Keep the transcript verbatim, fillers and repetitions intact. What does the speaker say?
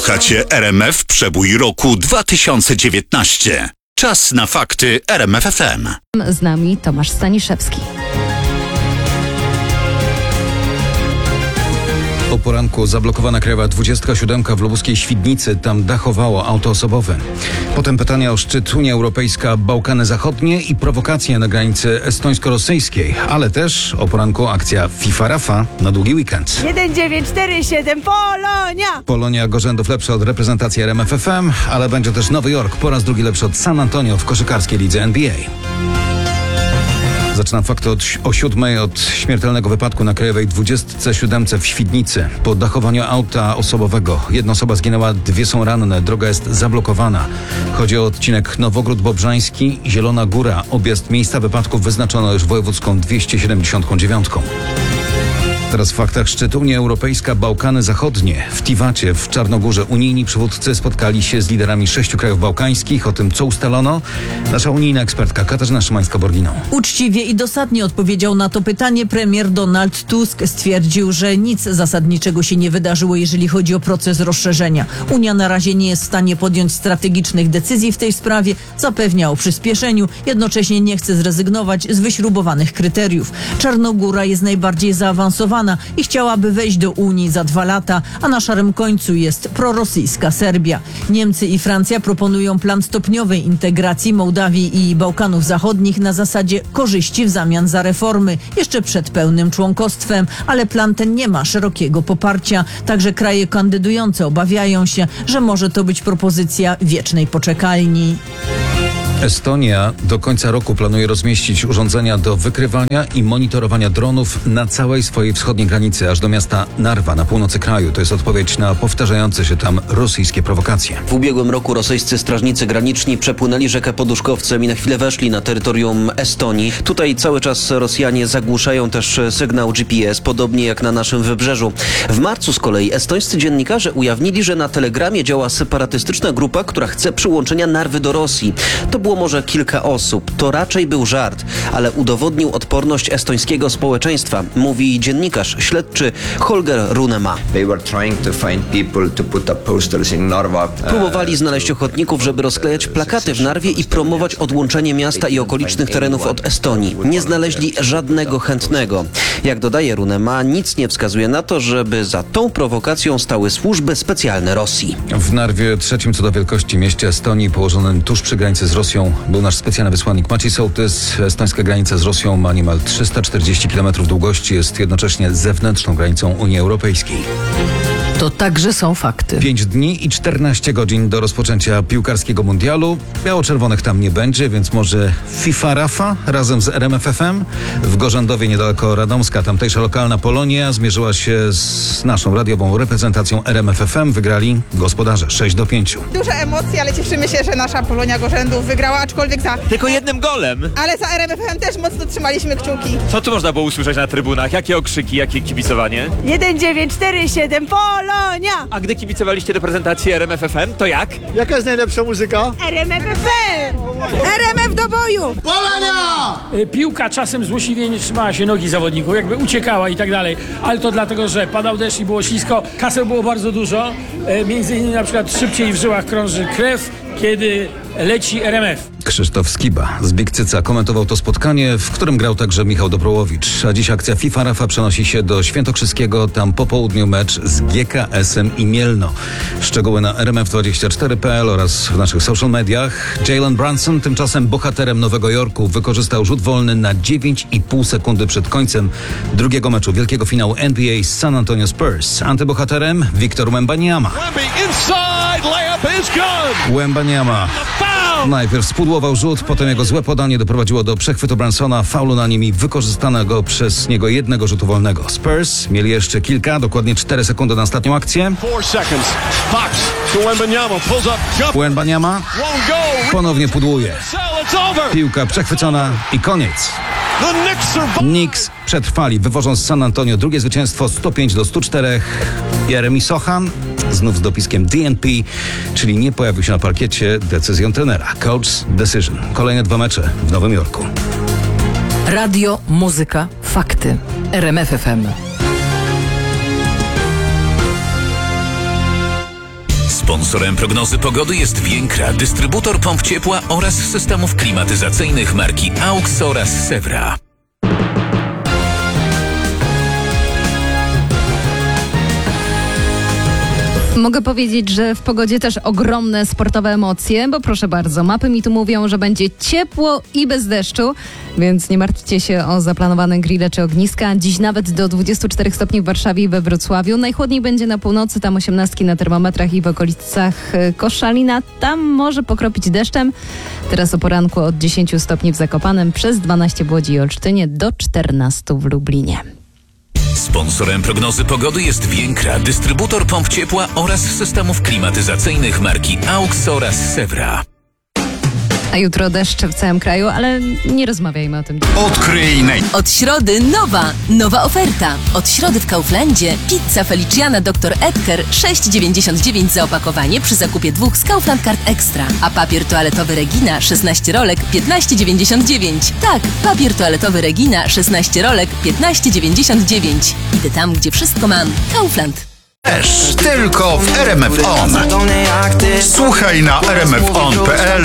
Słuchacie R M F Przebój roku dwa tysiące dziewiętnaście. Czas na fakty R M F F M. Z nami Tomasz Staniszewski. O poranku zablokowana krajowa dwudziestka siódemka w lubuskiej Świdnicy, tam dachowało auto osobowe. Potem pytania o szczyt Unia Europejska, Bałkany Zachodnie i prowokacje na granicy estońsko-rosyjskiej, ale też o poranku akcja FIFA Rafa na długi weekend. jeden dziewięć cztery siedem Polonia! Polonia Gorzędów lepsza od reprezentacji R M F F M, ale będzie też Nowy Jork po raz drugi lepszy od San Antonio w koszykarskiej lidze N B A. Zaczynam fakty od, o siódmej od śmiertelnego wypadku na krajowej dwudziestce siódemce w Świdnicy. Po dachowaniu auta osobowego jedna osoba zginęła, dwie są ranne. Droga jest zablokowana. Chodzi o odcinek Nowogród Bobrzański, Zielona Góra. Objazd miejsca wypadku wyznaczono już wojewódzką dwieście siedemdziesiątą dziewiątą. Teraz w faktach szczyt Unia Europejska, Bałkany Zachodnie. W Tiwacie w Czarnogórze unijni przywódcy spotkali się z liderami sześciu krajów bałkańskich. O tym, co ustalono, nasza unijna ekspertka Katarzyna Szymańska-Borginą. Uczciwie i dosadnie odpowiedział na to pytanie premier Donald Tusk. Stwierdził, że nic zasadniczego się nie wydarzyło, jeżeli chodzi o proces rozszerzenia. Unia na razie nie jest w stanie podjąć strategicznych decyzji w tej sprawie. Zapewnia o przyspieszeniu, jednocześnie nie chce zrezygnować z wyśrubowanych kryteriów. Czarnogóra jest najbardziej zaawansowana i chciałaby wejść do Unii za dwa lata, a na szarym końcu jest prorosyjska Serbia. Niemcy i Francja proponują plan stopniowej integracji Mołdawii i Bałkanów Zachodnich na zasadzie korzyści w zamian za reformy, jeszcze przed pełnym członkostwem, ale plan ten nie ma szerokiego poparcia. Także kraje kandydujące obawiają się, że może to być propozycja wiecznej poczekalni. Estonia do końca roku planuje rozmieścić urządzenia do wykrywania i monitorowania dronów na całej swojej wschodniej granicy, aż do miasta Narwa na północy kraju. To jest odpowiedź na powtarzające się tam rosyjskie prowokacje. W ubiegłym roku rosyjscy strażnicy graniczni przepłynęli rzekę Poduszkowcem i na chwilę weszli na terytorium Estonii. Tutaj cały czas Rosjanie zagłuszają też sygnał G P S, podobnie jak na naszym wybrzeżu. W marcu z kolei estońscy dziennikarze ujawnili, że na Telegramie działa separatystyczna grupa, która chce przyłączenia Narwy do Rosji. To było może kilka osób. To raczej był żart, ale udowodnił odporność estońskiego społeczeństwa, mówi dziennikarz śledczy Holger Runema. Próbowali znaleźć ochotników, żeby rozklejać plakaty w Narwie i promować odłączenie miasta i okolicznych terenów od Estonii. Nie znaleźli żadnego chętnego. Jak dodaje Runema, nic nie wskazuje na to, żeby za tą prowokacją stały służby specjalne Rosji. W Narwie, trzecim co do wielkości mieście Estonii, położonym tuż przy granicy z Rosją, był nasz specjalny wysłannik Maciej Sołtys. Estońska granica z Rosją ma niemal trzysta czterdzieści kilometrów długości, jest jednocześnie zewnętrzną granicą Unii Europejskiej. To także są fakty. Pięć dni i czternaście godzin do rozpoczęcia piłkarskiego mundialu. Biało-czerwonych tam nie będzie, więc może FIFA Rafa razem z R M F F M. W Gorzędowie niedaleko Radomska tamtejsza lokalna Polonia zmierzyła się z naszą radiową reprezentacją R M F F M. Wygrali gospodarze sześć do pięciu. Duże emocje, ale cieszymy się, że nasza Polonia Gorzędów wygrała, aczkolwiek za... Tylko jednym golem. Ale za R M F F M też mocno trzymaliśmy kciuki. Co tu można było usłyszeć na trybunach? Jakie okrzyki, jakie kibicowanie? jeden dziewięć cztery siedem Polonia! A gdy kibicowaliście reprezentacji R M F F M, to jak? Jaka jest najlepsza muzyka? R M F F M! R M F do boju! Piłka czasem złośliwie nie trzymała się nogi zawodników, jakby uciekała i tak dalej, ale to dlatego, że padał deszcz i było ślisko, kaseł było bardzo dużo, między innymi na przykład szybciej w żyłach krąży krew, kiedy leci R M F. Krzysztof Skiba z Big Cyca komentował to spotkanie, w którym grał także Michał Dobrołowicz. A dziś akcja FIFA Rafa przenosi się do Świętokrzyskiego, tam po południu mecz z G K S-em i Mielno. Szczegóły na R M F dwadzieścia cztery kropka p l oraz w naszych social mediach. Jalen Brunson, tymczasem bohaterem Nowego Jorku, wykorzystał rzut wolny na dziewięć i pół sekundy przed końcem drugiego meczu wielkiego finału N B A z San Antonio Spurs. Antybohaterem Victor Wembanyama. Wembanyama najpierw spudłował rzut, potem jego złe podanie doprowadziło do przechwytu Brunsona, faulu na nim i wykorzystanego przez niego jednego rzutu wolnego. Spurs mieli jeszcze kilka, dokładnie cztery sekundy na ostatnią akcję. Wembanyama ponownie pudłuje. Piłka przechwycona i koniec. Knicks przetrwali, wywożą z San Antonio drugie zwycięstwo sto pięć do stu czterech. Jeremy Sochan znów z dopiskiem D N P, czyli nie pojawił się na parkiecie decyzją trenera. Coach's Decision. Kolejne dwa mecze w Nowym Jorku. Radio, muzyka, fakty. R M F F M. Sponsorem prognozy pogody jest Więkra, dystrybutor pomp ciepła oraz systemów klimatyzacyjnych marki AUX oraz Sewra. Mogę powiedzieć, że w pogodzie też ogromne sportowe emocje, bo proszę bardzo, mapy mi tu mówią, że będzie ciepło i bez deszczu, więc nie martwcie się o zaplanowane grille czy ogniska. Dziś nawet do dwudziestu czterech stopni w Warszawie i we Wrocławiu. Najchłodniej będzie na północy, tam osiemnastki na termometrach i w okolicach Koszalina. Tam może pokropić deszczem. Teraz o poranku od dziesięciu stopni w Zakopanem, przez dwanaście w Łodzi i Olsztynie, do czternastu w Lublinie. Sponsorem prognozy pogody jest Więkra, dystrybutor pomp ciepła oraz systemów klimatyzacyjnych marki AUX oraz Sewra. A jutro deszcz w całym kraju, ale nie rozmawiajmy o tym. Odkryj naj... Od środy nowa, nowa oferta. Od środy w Kauflandzie pizza Feliciana doktor Edgar sześć dziewięćdziesiąt dziewięć za opakowanie przy zakupie dwóch z Kaufland Card Extra. A papier toaletowy Regina szesnaście rolek piętnaście dziewięćdziesiąt dziewięć. Tak, papier toaletowy Regina szesnaście rolek piętnaście dziewięćdziesiąt dziewięć. Idę tam, gdzie wszystko mam. Kaufland. Też tylko w R M F On. Słuchaj na r m f on kropka p l.